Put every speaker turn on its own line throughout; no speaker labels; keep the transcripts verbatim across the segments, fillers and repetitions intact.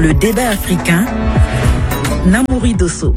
Le débat africain, Namouri Dosso.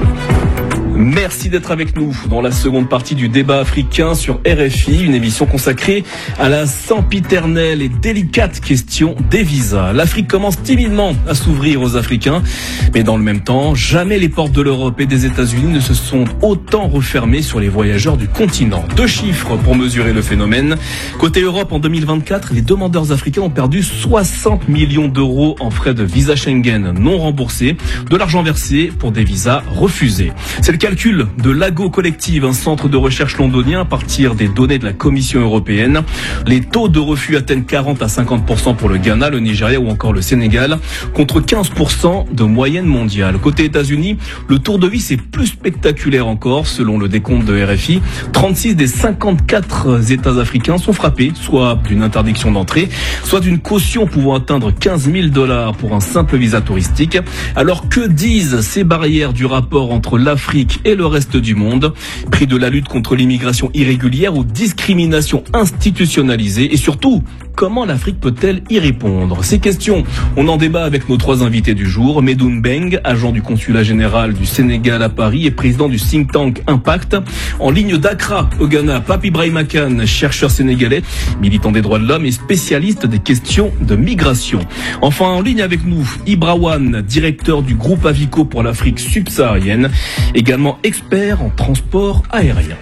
Merci d'être avec nous dans la seconde partie du débat africain sur R F I, une émission consacrée à la sempiternelle et délicate question des visas. L'Afrique commence timidement à s'ouvrir aux Africains, mais dans le même temps, jamais les portes de l'Europe et des États-Unis ne se sont autant refermées sur les voyageurs du continent. Deux chiffres pour mesurer le phénomène. Côté Europe, en deux mille vingt-quatre, les demandeurs africains ont perdu soixante millions d'euros en frais de visa Schengen non remboursés, de l'argent versé pour des visas refusés. C'est le calcul de l'Ago Collective, un centre de recherche londonien à partir des données de la Commission européenne. Les taux de refus atteignent quarante à cinquante pour cent pour le Ghana, le Nigeria ou encore le Sénégal, contre quinze pour cent de moyenne mondiale. Côté États-Unis, le tour de vis est plus spectaculaire encore, selon le décompte de R F I. trente-six des cinquante-quatre États africains sont frappés, soit d'une interdiction d'entrée, soit d'une caution pouvant atteindre quinze mille dollars pour un simple visa touristique. Alors que disent ces barrières du rapport entre l'Afrique et le reste du monde, prix de la lutte contre l'immigration irrégulière ou discrimination institutionnalisée, et surtout, comment l'Afrique peut-elle y répondre? Ces questions, on en débat avec nos trois invités du jour. Medoune Beng, agent du consulat général du Sénégal à Paris et président du think tank Impact. En ligne d'Accra, au Ghana, Pape Ibrahima Kane, chercheur sénégalais, militant des droits de l'homme et spécialiste des questions de migration. Enfin, en ligne avec nous, Ibra Wane, directeur du groupe Avico pour l'Afrique subsaharienne, également expert en transport aérien.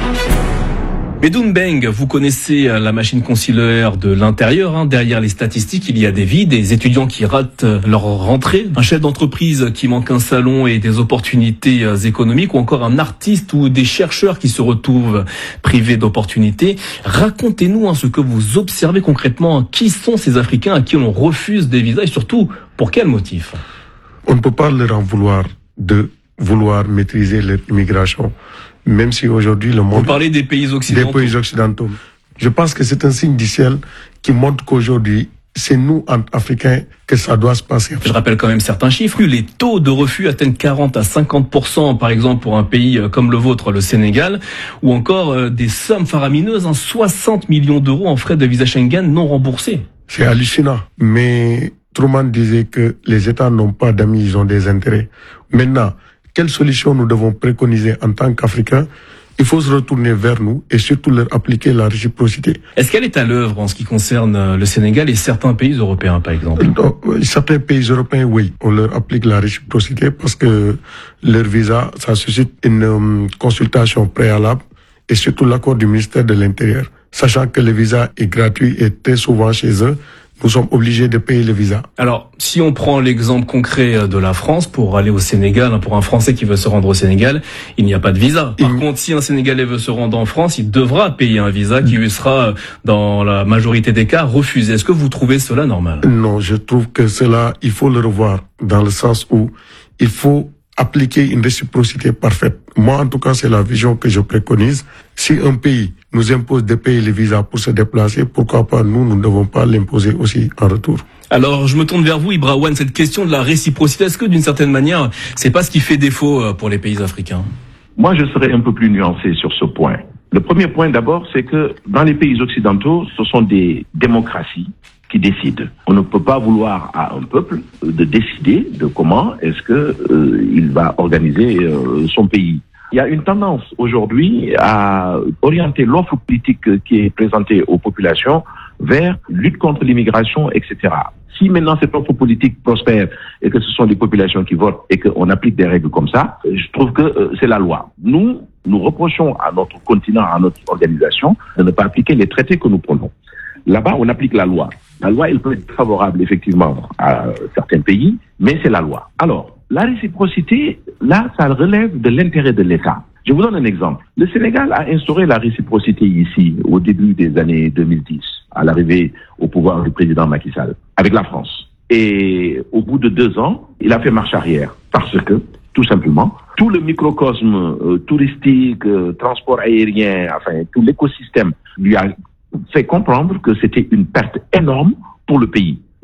Medoune Beng, vous connaissez la machine consulaire de l'intérieur. Hein. Derrière les statistiques, il y a des vies, des étudiants qui ratent leur rentrée, un chef d'entreprise qui manque un salon et des opportunités économiques, ou encore un artiste ou des chercheurs qui se retrouvent privés d'opportunités. Racontez-nous hein, ce que vous observez concrètement. Qui sont ces Africains à qui on refuse des visas et surtout, pour quel motif?
On ne peut pas leur en vouloir de vouloir maîtriser l'immigration. Même si aujourd'hui le monde...
Vous parlez des pays occidentaux.
Des pays occidentaux. Je pense que c'est un signe du ciel qui montre qu'aujourd'hui, c'est nous, Africains, que ça doit se passer.
Je rappelle quand même certains chiffres. Les taux de refus atteignent quarante à cinquante pour cent, par exemple, pour un pays comme le vôtre, le Sénégal, ou encore des sommes faramineuses, hein, soixante millions d'euros en frais de visa Schengen non remboursés.
C'est hallucinant. Mais Truman disait que les États n'ont pas d'amis, ils ont des intérêts. Maintenant, quelle solution nous devons préconiser en tant qu'Africains? Il faut se retourner vers nous et surtout leur appliquer la réciprocité.
Est-ce qu'elle est à l'œuvre en ce qui concerne le Sénégal et certains pays européens, par exemple?
Non, certains pays européens, oui, on leur applique la réciprocité parce que leur visa, ça suscite une um, consultation préalable et surtout l'accord du ministère de l'Intérieur. Sachant que le visa est gratuit et très souvent chez eux, nous sommes obligés de payer le visa.
Alors, si on prend l'exemple concret de la France, pour aller au Sénégal, pour un Français qui veut se rendre au Sénégal, il n'y a pas de visa. Par il... contre, si un Sénégalais veut se rendre en France, il devra payer un visa qui lui sera, dans la majorité des cas, refusé. Est-ce que vous trouvez cela normal?
Non, je trouve que cela, il faut le revoir, dans le sens où il faut appliquer une réciprocité parfaite. Moi, en tout cas, c'est la vision que je préconise. Si un pays nous impose de payer les visas pour se déplacer, pourquoi pas nous, nous ne devons pas l'imposer aussi en retour.
Alors, je me tourne vers vous, Ibra Wane, cette question de la réciprocité, est-ce que d'une certaine manière, c'est pas ce qui fait défaut pour les pays africains?
Moi, je serais un peu plus nuancé sur ce point. Le premier point d'abord, c'est que dans les pays occidentaux, ce sont des démocraties qui décident. On ne peut pas vouloir à un peuple de décider de comment est-ce que euh, il va organiser euh, son pays. Il y a une tendance aujourd'hui à orienter l'offre politique qui est présentée aux populations vers lutte contre l'immigration, et cetera. Si maintenant cette offre politique prospère et que ce sont les populations qui votent et qu'on applique des règles comme ça, je trouve que euh, c'est la loi. Nous, nous reprochons à notre continent, à notre organisation, de ne pas appliquer les traités que nous prenons. Là-bas, on applique la loi. La loi, elle peut être favorable, effectivement, à certains pays, mais c'est la loi. Alors, la réciprocité, là, ça relève de l'intérêt de l'État. Je vous donne un exemple. Le Sénégal a instauré la réciprocité ici, au début des années deux mille dix, à l'arrivée au pouvoir du président Macky Sall, avec la France. Et au bout de deux ans, il a fait marche arrière, parce que, tout simplement, tout le microcosme euh, touristique, euh, transport aérien, enfin, tout l'écosystème lui a fait comprendre que c'était une perte énorme pour le pays.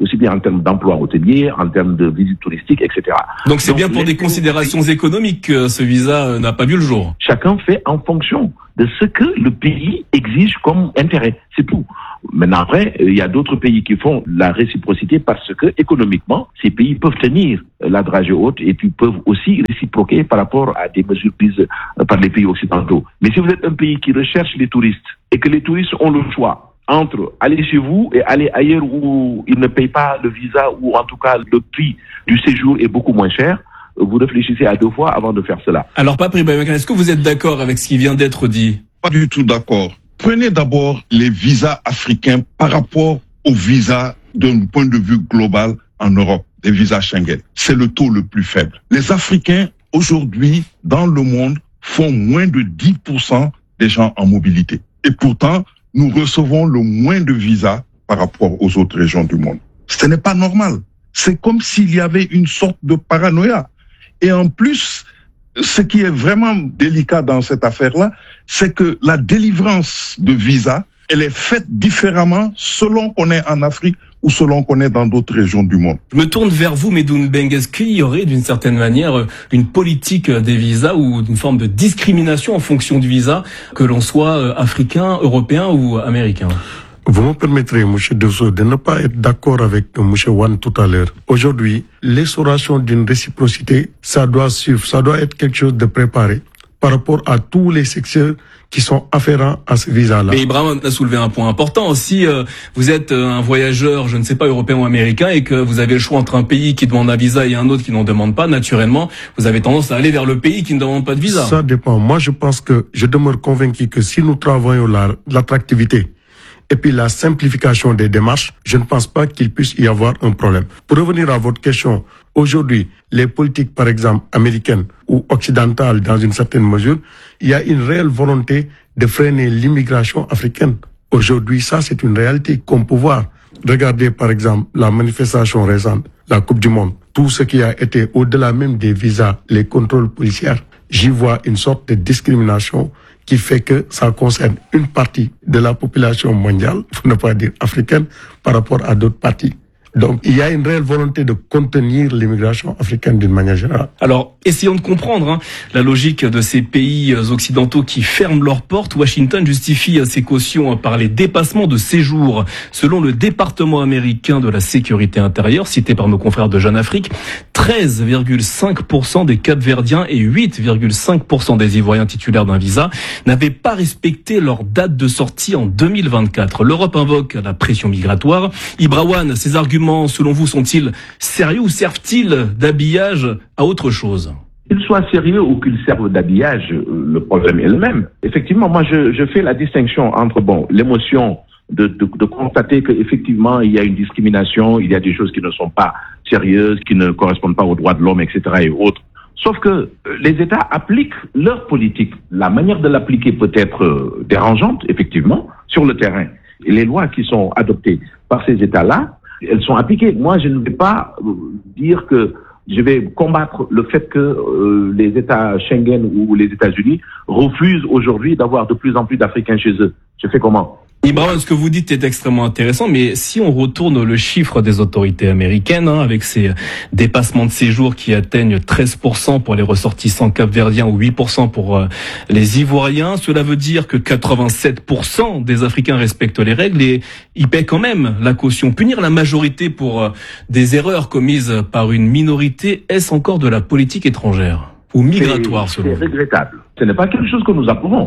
aussi bien en termes d'emploi hôtelier, en termes de visites touristiques, et cetera.
Donc c'est Donc, bien pour des considérations économiques que ce visa n'a pas vu le jour.
Chacun fait en fonction de ce que le pays exige comme intérêt, c'est tout. Maintenant après, il y a d'autres pays qui font la réciprocité parce que économiquement, ces pays peuvent tenir la dragée haute et puis peuvent aussi réciproquer par rapport à des mesures prises par les pays occidentaux. Mais si vous êtes un pays qui recherche les touristes et que les touristes ont le choix entre aller chez vous et aller ailleurs où ils ne payent pas le visa ou en tout cas le prix du séjour est beaucoup moins cher, vous réfléchissez à deux fois avant de faire cela.
Alors Pape Ibrahim, est-ce que vous êtes d'accord avec ce qui vient d'être dit?
Pas du tout d'accord. Prenez d'abord les visas africains par rapport aux visas d'un point de vue global en Europe, des visas Schengen. C'est le taux le plus faible. Les Africains, aujourd'hui, dans le monde, font moins de dix pour cent des gens en mobilité. Et pourtant, nous recevons le moins de visas par rapport aux autres régions du monde. Ce n'est pas normal. C'est comme s'il y avait une sorte de paranoïa. Et en plus, ce qui est vraiment délicat dans cette affaire-là, c'est que la délivrance de visa, elle est faite différemment selon qu'on est en Afrique ou selon qu'on est dans d'autres régions du monde.
Je me tourne vers vous, Medoune Beng. Est-ce qu'il y aurait d'une certaine manière une politique des visas ou une forme de discrimination en fonction du visa, que l'on soit africain, européen ou américain?
Vous me permettrez, M. Dessau, de ne pas être d'accord avec M. Wan tout à l'heure. Aujourd'hui, l'instauration d'une réciprocité, ça doit suivre, ça doit être quelque chose de préparé par rapport à tous les secteurs qui sont afférents à ce visa-là.
Mais Ibrahim a soulevé un point important. Si euh, vous êtes un voyageur, je ne sais pas, européen ou américain, et que vous avez le choix entre un pays qui demande un visa et un autre qui n'en demande pas, naturellement, vous avez tendance à aller vers le pays qui ne demande pas de visa.
Ça dépend. Moi, je pense que je demeure convaincu que si nous travaillons la, l'attractivité et puis la simplification des démarches, je ne pense pas qu'il puisse y avoir un problème. Pour revenir à votre question, aujourd'hui, les politiques, par exemple, américaines ou occidentales, dans une certaine mesure, il y a une réelle volonté de freiner l'immigration africaine. Aujourd'hui, ça, c'est une réalité qu'on peut voir. Regardez, par exemple, la manifestation récente, la Coupe du Monde, tout ce qui a été au-delà même des visas, les contrôles policiers. J'y vois une sorte de discrimination qui fait que ça concerne une partie de la population mondiale, pour ne pas dire africaine, par rapport à d'autres parties. Donc, il y a une réelle volonté de contenir l'immigration africaine d'une manière générale.
Alors, essayons de comprendre hein, la logique de ces pays occidentaux qui ferment leurs portes. Washington justifie ses cautions par les dépassements de séjour. Selon le département américain de la sécurité intérieure, cité par nos confrères de Jeune Afrique, treize virgule cinq pour cent des Cap-Verdiens et huit virgule cinq pour cent des Ivoiriens titulaires d'un visa n'avaient pas respecté leur date de sortie en deux mille vingt-quatre. L'Europe invoque la pression migratoire. Ibrawan, ces arguments selon vous, sont-ils sérieux ou servent-ils d'habillage à autre chose?
Qu'ils soient sérieux ou qu'ils servent d'habillage, le problème est le même. Effectivement, moi, je, je fais la distinction entre, bon, l'émotion de, de, de constater qu'effectivement, il y a une discrimination, il y a des choses qui ne sont pas sérieuses, qui ne correspondent pas aux droits de l'homme, et cetera et autres. Sauf que les États appliquent leur politique. La manière de l'appliquer peut être dérangeante, effectivement, sur le terrain. Et les lois qui sont adoptées par ces États-là, elles sont appliquées. Moi, je ne vais pas dire que je vais combattre le fait que euh, les États Schengen ou les États-Unis refusent aujourd'hui d'avoir de plus en plus d'Africains chez eux. Je fais comment?
Ibrahim, ce que vous dites est extrêmement intéressant, mais si on retourne le chiffre des autorités américaines, hein, avec ces dépassements de séjour qui atteignent treize pour cent pour les ressortissants capverdiens ou huit pour cent pour euh, les Ivoiriens, cela veut dire que quatre-vingt-sept pour cent des Africains respectent les règles et ils paient quand même la caution. Punir la majorité pour euh, des erreurs commises par une minorité, est-ce encore de la politique étrangère ou migratoire selon vous?
C'est regrettable. Ce n'est pas quelque chose que nous approuvons.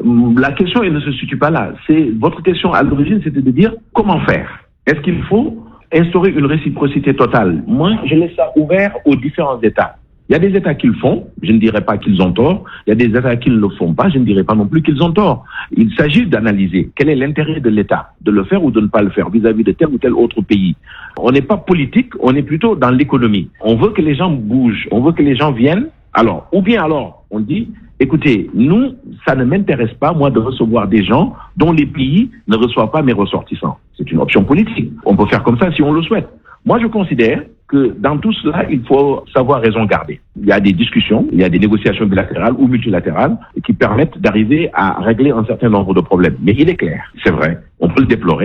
La question, elle ne se situe pas là. C'est, votre question à l'origine, c'était de dire comment faire. Est-ce qu'il faut instaurer une réciprocité totale? Moi, je laisse ça ouvert aux différents États. Il y a des États qui le font, je ne dirais pas qu'ils ont tort. Il y a des États qui ne le font pas, je ne dirais pas non plus qu'ils ont tort. Il s'agit d'analyser quel est l'intérêt de l'État, de le faire ou de ne pas le faire vis-à-vis de tel ou tel autre pays. On n'est pas politique, on est plutôt dans l'économie. On veut que les gens bougent, on veut que les gens viennent. Alors, ou bien alors, on dit, écoutez, nous, ça ne m'intéresse pas, moi, de recevoir des gens dont les pays ne reçoivent pas mes ressortissants. C'est une option politique. On peut faire comme ça si on le souhaite. Moi, je considère que dans tout cela, il faut savoir raison garder. Il y a des discussions, il y a des négociations bilatérales ou multilatérales qui permettent d'arriver à régler un certain nombre de problèmes. Mais il est clair, c'est vrai, on peut le déplorer,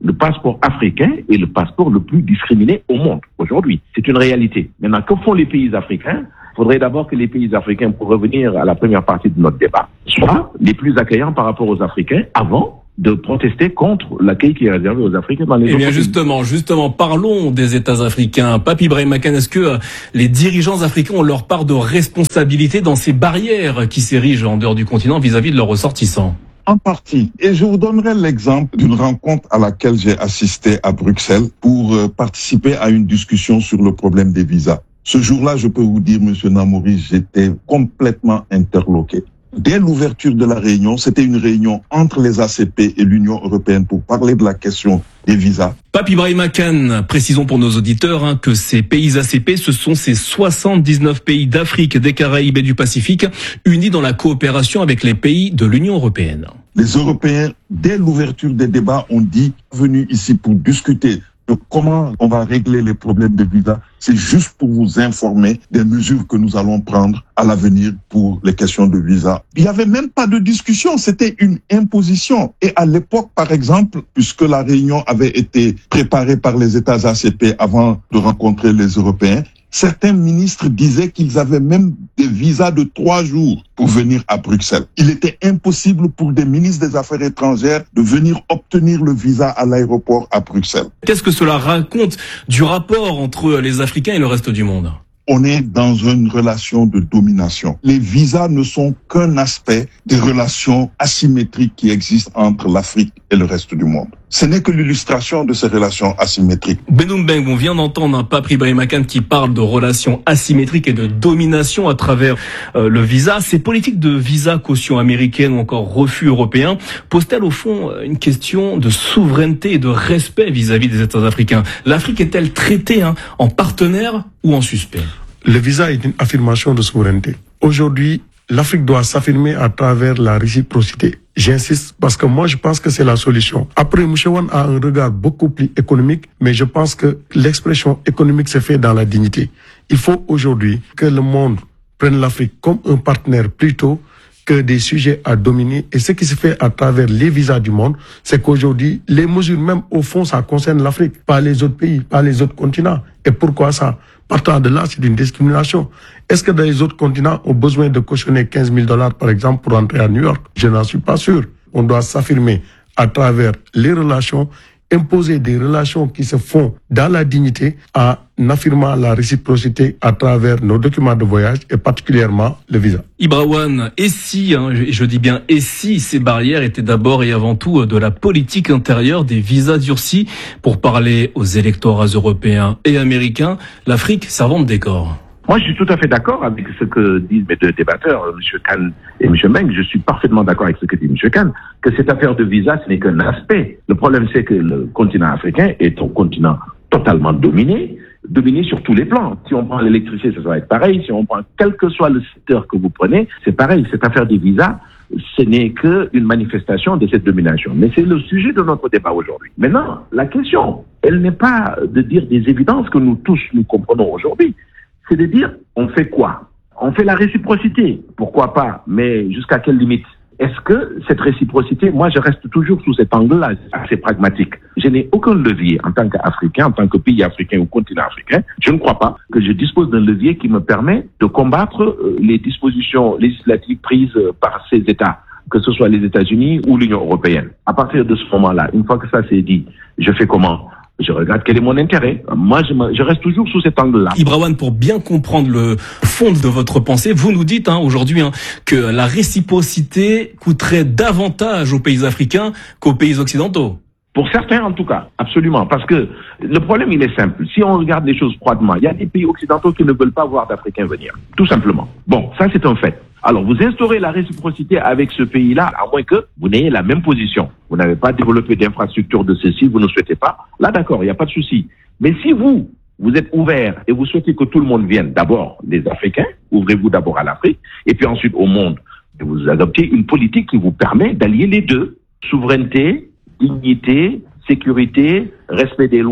le passeport africain est le passeport le plus discriminé au monde aujourd'hui. C'est une réalité. Maintenant, que font les pays africains ? Il faudrait d'abord que les pays africains, pour revenir à la première partie de notre débat, soient les plus accueillants par rapport aux Africains avant de protester contre l'accueil qui est réservé aux Africains dans les
Eh
autres
bien
pays.
justement, justement, parlons des États africains. Pape Ibrahima Kane, est-ce que euh, les dirigeants africains ont leur part de responsabilité dans ces barrières qui s'érigent en dehors du continent vis-à-vis de leurs ressortissants ?
En partie. Et je vous donnerai l'exemple d'une rencontre à laquelle j'ai assisté à Bruxelles pour euh, participer à une discussion sur le problème des visas. Ce jour-là, je peux vous dire, Monsieur Namouri, j'étais complètement interloqué. Dès l'ouverture de la réunion, c'était une réunion entre les A C P et l'Union européenne pour parler de la question des visas.
Pape Ibrahima Kane, précisons pour nos auditeurs hein, que ces pays A C P, ce sont ces soixante-dix-neuf pays d'Afrique, des Caraïbes et du Pacifique, unis dans la coopération avec les pays de l'Union européenne.
Les Européens, dès l'ouverture des débats, ont dit « venus ici pour discuter de comment on va régler les problèmes de visa, c'est juste pour vous informer des mesures que nous allons prendre à l'avenir pour les questions de visa. » Il n'y avait même pas de discussion, c'était une imposition. Et à l'époque, par exemple, puisque la réunion avait été préparée par les États A C P avant de rencontrer les Européens, certains ministres disaient qu'ils avaient même des visas de trois jours pour venir à Bruxelles. Il était impossible pour des ministres des Affaires étrangères de venir obtenir le visa à l'aéroport à Bruxelles.
Qu'est-ce que cela raconte du rapport entre les Africains et le reste du monde ?
On est dans une relation de domination. Les visas ne sont qu'un aspect des relations asymétriques qui existent entre l'Afrique et le reste du monde. Ce n'est que l'illustration de ces relations asymétriques.
Benoum Beng, on vient d'entendre un Pape Ibrahima Kane qui parle de relations asymétriques et de domination à travers euh, le visa. Ces politiques de visa caution américaine ou encore refus européen posent-elles au fond une question de souveraineté et de respect vis-à-vis des États africains ? L'Afrique est-elle traitée hein, en partenaire ou en suspect ?
Le visa est une affirmation de souveraineté. Aujourd'hui, l'Afrique doit s'affirmer à travers la réciprocité. J'insiste parce que moi je pense que c'est la solution. Après, Mouchewan a un regard beaucoup plus économique, mais je pense que l'expression économique se fait dans la dignité. Il faut aujourd'hui que le monde prenne l'Afrique comme un partenaire plutôt que des sujets à dominer. Et ce qui se fait à travers les visas du monde, c'est qu'aujourd'hui, les mesures même au fond, ça concerne l'Afrique, pas les autres pays, pas les autres continents. Et pourquoi ça ? Partant de là, c'est une discrimination. Est-ce que dans les autres continents, on a besoin de cautionner quinze mille dollars, par exemple, pour entrer à New York? Je n'en suis pas sûr. On doit s'affirmer à travers les relations, imposer des relations qui se font dans la dignité en affirmant la réciprocité à travers nos documents de voyage et particulièrement le visa.
Ibrawan, et si, hein, je, je dis bien et si ces barrières étaient d'abord et avant tout de la politique intérieure des visas durcis pour parler aux électorats européens et américains, l'Afrique servant de décor?
Moi, je suis tout à fait d'accord avec ce que disent mes deux débatteurs, M. Kane et M. Meng. Je suis parfaitement d'accord avec ce que dit M. Kane, que cette affaire de visa, ce n'est qu'un aspect. Le problème, c'est que le continent africain est un continent totalement dominé, dominé sur tous les plans. Si on prend l'électricité, ça va être pareil. Si on prend quel que soit le secteur que vous prenez, c'est pareil. Cette affaire des visas, ce n'est qu'une manifestation de cette domination. Mais c'est le sujet de notre débat aujourd'hui. Maintenant, la question, elle n'est pas de dire des évidences que nous tous, nous comprenons aujourd'hui. C'est de dire, on fait quoi? On fait la réciprocité. Pourquoi pas? Mais jusqu'à quelle limite? Est-ce que cette réciprocité, moi je reste toujours sous cet angle-là, assez pragmatique. Je n'ai aucun levier en tant qu'Africain, en tant que pays africain ou continent africain. Je ne crois pas que je dispose d'un levier qui me permet de combattre les dispositions législatives prises par ces États, que ce soit les États-Unis ou l'Union européenne. À partir de ce moment-là, une fois que ça c'est dit, je fais comment? Je regarde quel est mon intérêt. Moi, je, me, je reste toujours sous cet angle-là.
Ibrawan, pour bien comprendre le fond de votre pensée, vous nous dites hein, aujourd'hui hein, que la réciprocité coûterait davantage aux pays africains qu'aux pays occidentaux.
Pour certains, en tout cas, absolument. Parce que le problème, il est simple. Si on regarde les choses froidement, il y a des pays occidentaux qui ne veulent pas voir d'Africains venir. Tout simplement. Bon, ça, c'est un fait. Alors, vous instaurez la réciprocité avec ce pays-là, à moins que vous n'ayez la même position. Vous n'avez pas développé d'infrastructure de ceci, vous ne souhaitez pas. Là, d'accord, il n'y a pas de souci. Mais si vous, vous êtes ouvert et vous souhaitez que tout le monde vienne, d'abord les Africains, ouvrez-vous d'abord à l'Afrique, et puis ensuite au monde, et vous adoptez une politique qui vous permet d'allier les deux. Souveraineté, dignité, sécurité, respect des lois,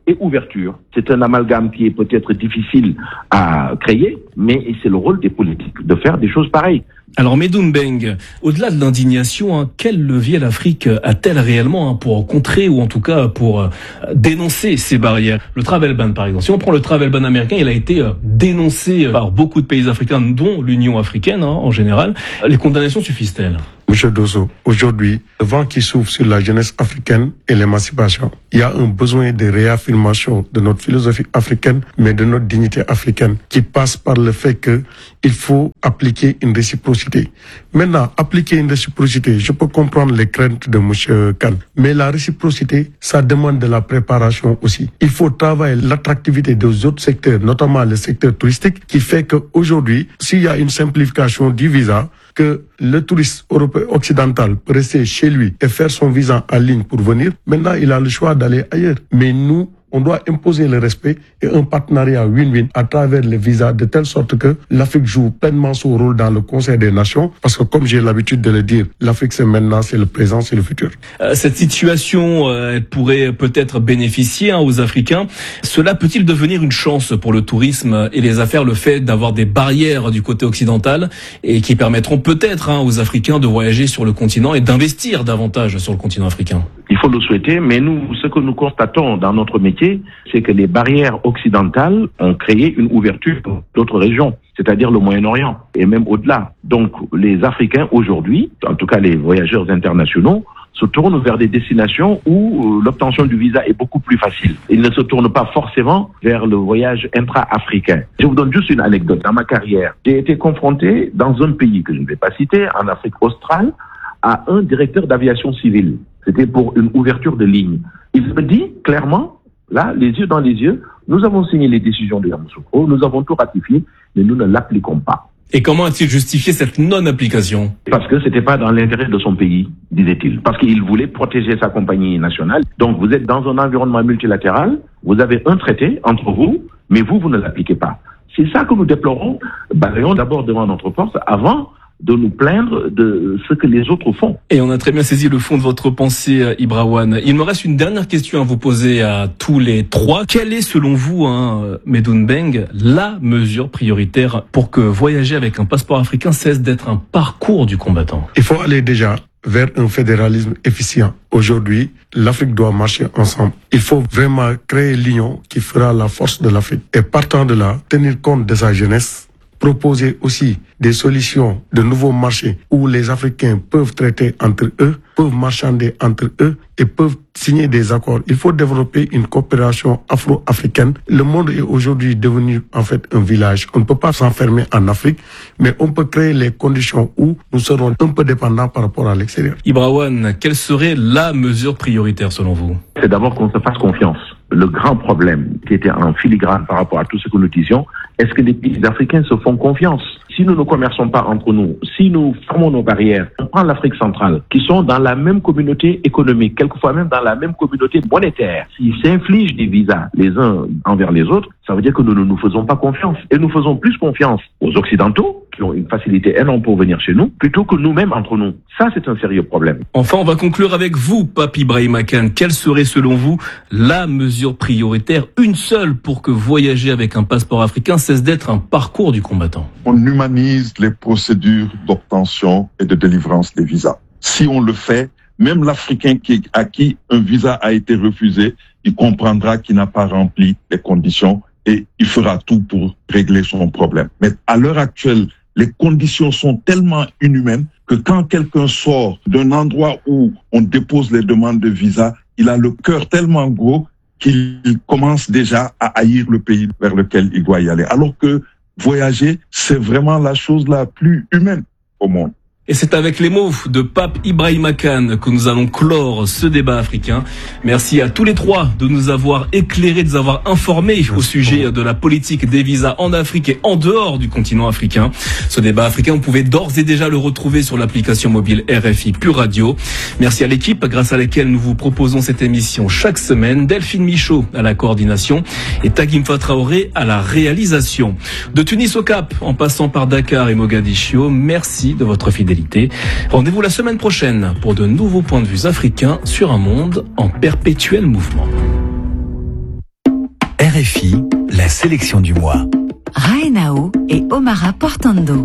et ouverture. C'est un amalgame qui est peut-être difficile à créer, mais c'est le rôle des politiques de faire des choses pareilles.
Alors Medoune Beng, au-delà de l'indignation, hein, quel levier l'Afrique a-t-elle réellement hein, pour contrer ou en tout cas pour euh, dénoncer ces barrières? Le travel ban par exemple. Si on prend le travel ban américain, il a été euh, dénoncé par beaucoup de pays africains, dont l'Union africaine hein, en général. Les condamnations suffisent-elles?
Monsieur Dosso, aujourd'hui, le vent qui souffle sur la jeunesse africaine et l'émancipation, il y a un besoin de réaffirmation de notre philosophie africaine, mais de notre dignité africaine, qui passe par le fait que il faut appliquer une réciprocité. Maintenant, appliquer une réciprocité, je peux comprendre les craintes de Monsieur Khan, mais la réciprocité, ça demande de la préparation aussi. Il faut travailler l'attractivité des autres secteurs, notamment le secteur touristique, qui fait qu'aujourd'hui, s'il y a une simplification du visa, que le touriste européen occidental peut rester chez lui et faire son visa en ligne pour venir, maintenant il a le choix d'aller ailleurs. Mais nous, on doit imposer le respect et un partenariat win-win à travers les visas de telle sorte que l'Afrique joue pleinement son rôle dans le Conseil des Nations. Parce que comme j'ai l'habitude de le dire, l'Afrique c'est maintenant, c'est le présent, c'est le futur.
Euh, cette situation, euh, elle pourrait peut-être bénéficier hein, aux Africains. Cela peut-il devenir une chance pour le tourisme et les affaires, le fait d'avoir des barrières du côté occidental et qui permettront peut-être hein, aux Africains de voyager sur le continent et d'investir davantage sur le continent africain?
Il faut le souhaiter, mais nous, ce que nous constatons dans notre métier, c'est que les barrières occidentales ont créé une ouverture pour d'autres régions, c'est-à-dire le Moyen-Orient et même au-delà. Donc, les Africains aujourd'hui, en tout cas les voyageurs internationaux, se tournent vers des destinations où l'obtention du visa est beaucoup plus facile. Ils ne se tournent pas forcément vers le voyage intra-africain. Je vous donne juste une anecdote. Dans ma carrière, j'ai été confronté dans un pays que je ne vais pas citer, en Afrique australe, à un directeur d'aviation civile. C'était pour une ouverture de ligne. Il me dit clairement, là, les yeux dans les yeux, nous avons signé les décisions de Yamoussoukro, nous avons tout ratifié, mais nous ne l'appliquons pas.
Et comment a-t-il justifié cette non-application?
Parce que c'était pas dans l'intérêt de son pays, disait-il. Parce qu'il voulait protéger sa compagnie nationale. Donc vous êtes dans un environnement multilatéral, vous avez un traité entre vous, mais vous, vous ne l'appliquez pas. C'est ça que nous déplorons. Balayons d'abord devant notre force avant de nous plaindre de ce que les autres font.
Et on a très bien saisi le fond de votre pensée, Ibra Wane. Il me reste une dernière question à vous poser à tous les trois. Quelle est, selon vous, hein, Medoune Beng, la mesure prioritaire pour que voyager avec un passeport africain cesse d'être un parcours du combattant?
Il faut aller déjà vers un fédéralisme efficient. Aujourd'hui, l'Afrique doit marcher ensemble. Il faut vraiment créer l'union qui fera la force de l'Afrique. Et partant de là, tenir compte de sa jeunesse, proposer aussi des solutions de nouveaux marchés où les Africains peuvent traiter entre eux, peuvent marchander entre eux et peuvent signer des accords. Il faut développer une coopération afro-africaine. Le monde est aujourd'hui devenu en fait un village. On ne peut pas s'enfermer en Afrique, mais on peut créer les conditions où nous serons un peu dépendants par rapport à l'extérieur.
Ibra Wane, quelle serait la mesure prioritaire selon vous?
C'est d'abord qu'on se fasse confiance. Le grand problème qui était en filigrane par rapport à tout ce que nous disions, est-ce que les pays africains se font confiance? Si nous ne commerçons pas entre nous, si nous fermons nos barrières, on prend l'Afrique centrale, qui sont dans la même communauté économique, quelquefois même dans la même communauté monétaire. S'ils s'infligent des visas les uns envers les autres, ça veut dire que nous ne nous faisons pas confiance. Et nous faisons plus confiance aux Occidentaux, qui ont une facilité énorme pour venir chez nous, plutôt que nous-mêmes entre nous. Ça, c'est un sérieux problème.
Enfin, on va conclure avec vous, Pape Ibrahima Kane. Quelle serait, selon vous, la mesure prioritaire, une seule, pour que voyager avec un passeport africain cesse d'être un parcours du combattant?
On humanise les procédures d'obtention et de délivrance des visas. Si on le fait, même l'Africain qui, à qui un visa a été refusé, il comprendra qu'il n'a pas rempli les conditions et il fera tout pour régler son problème. Mais à l'heure actuelle, les conditions sont tellement inhumaines que quand quelqu'un sort d'un endroit où on dépose les demandes de visa, il a le cœur tellement gros qu'il commence déjà à haïr le pays vers lequel il doit y aller. Alors que voyager, c'est vraiment la chose la plus humaine au monde.
Et c'est avec les mots de Pape Ibrahima Kane que nous allons clore ce débat africain. Merci à tous les trois de nous avoir éclairés, de nous avoir informés au sujet de la politique des visas en Afrique et en dehors du continent africain. Ce débat africain, vous pouvez d'ores et déjà le retrouver sur l'application mobile R F I Pure Radio. Merci à l'équipe grâce à laquelle nous vous proposons cette émission chaque semaine. Delphine Michaud à la coordination et Tagimfa Traoré à la réalisation. De Tunis au Cap, en passant par Dakar et Mogadiscio, merci de votre fidélité. Rendez-vous la semaine prochaine pour de nouveaux points de vue africains sur un monde en perpétuel mouvement.
R F I, la sélection du mois.
Raenao et Omara Portando.